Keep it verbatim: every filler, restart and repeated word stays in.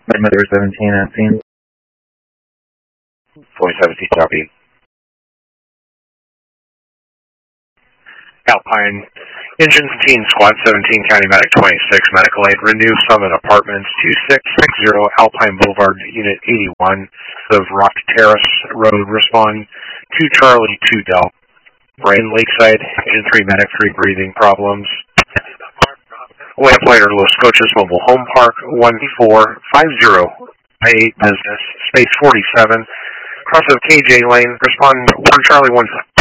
Mother seventeen at scene. four seventeen, copy. Alpine, Engine seventeen, Squad seventeen, County Medic twenty-six, Medical Aid, Renew Summit Apartments, two six six zero, Alpine Boulevard, Unit eighty-one, of Rock Terrace Road, respond to Charlie two Del. Brain Lakeside, Engine three Medic, three breathing problems. Lamplighter, Los Coches Mobile Home Park, one four five zero, I eight Business, Space forty-seven, cross of K J Lane, respond one Charlie one